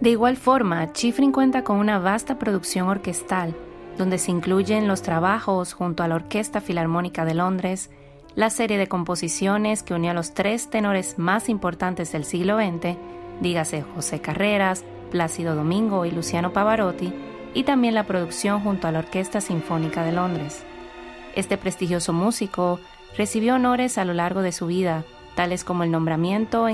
De igual forma, Schifrin cuenta con una vasta producción orquestal, donde se incluyen los trabajos junto a la Orquesta Filarmónica de Londres, la serie de composiciones que unió a los tres tenores más importantes del siglo XX, dígase José Carreras, Plácido Domingo y Luciano Pavarotti, y también la producción junto a la Orquesta Sinfónica de Londres. Este prestigioso músico recibió honores a lo largo de su vida, tales como el nombramiento en